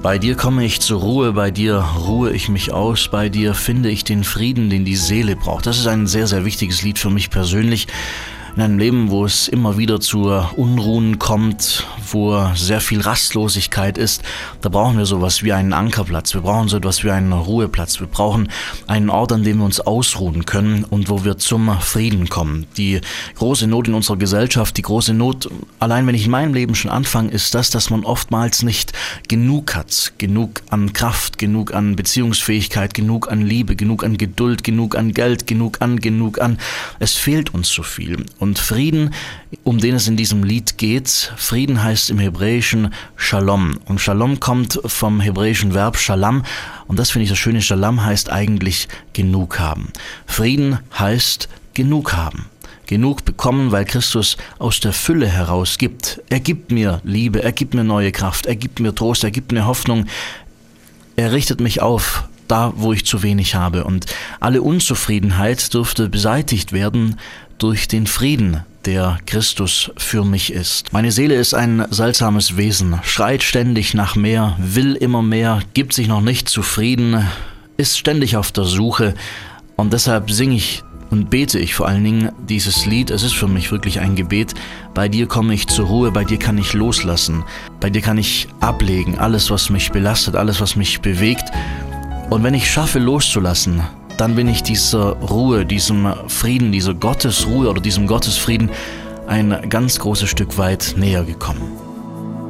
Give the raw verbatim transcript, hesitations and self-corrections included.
Bei dir komme ich zur Ruhe, bei dir ruhe ich mich aus, bei dir finde ich den Frieden, den die Seele braucht. Das ist ein sehr, sehr wichtiges Lied für mich persönlich. In einem Leben, wo es immer wieder zu Unruhen kommt, wo sehr viel Rastlosigkeit ist, da brauchen wir sowas wie einen Ankerplatz. Wir brauchen so etwas wie einen Ruheplatz. Wir brauchen einen Ort, an dem wir uns ausruhen können und wo wir zum Frieden kommen. Die große Not in unserer Gesellschaft, die große Not, allein wenn ich in meinem Leben schon anfange, ist das, dass man oftmals nicht genug hat. Genug an Kraft, genug an Beziehungsfähigkeit, genug an Liebe, genug an Geduld, genug an Geld, genug an, genug an. Es fehlt uns so viel. Und Frieden, um den es in diesem Lied geht, Frieden heißt im Hebräischen Shalom. Und Shalom kommt vom hebräischen Verb Shalom. Und das finde ich das Schöne, Shalom heißt eigentlich genug haben. Frieden heißt genug haben. Genug bekommen, weil Christus aus der Fülle heraus gibt. Er gibt mir Liebe, er gibt mir neue Kraft, er gibt mir Trost, er gibt mir Hoffnung. Er richtet mich auf, da wo ich zu wenig habe. Und alle Unzufriedenheit dürfte beseitigt werden durch den Frieden, der Christus für mich ist. Meine Seele ist ein seltsames Wesen, schreit ständig nach mehr, will immer mehr, gibt sich noch nicht zufrieden, ist ständig auf der Suche und deshalb singe ich und bete ich vor allen Dingen dieses Lied. Es ist für mich wirklich ein Gebet. Bei dir komme ich zur Ruhe, bei dir kann ich loslassen, bei dir kann ich ablegen, alles was mich belastet, alles was mich bewegt. Und wenn ich schaffe loszulassen, dann bin ich dieser Ruhe, diesem Frieden, dieser Gottesruhe oder diesem Gottesfrieden ein ganz großes Stück weit näher gekommen.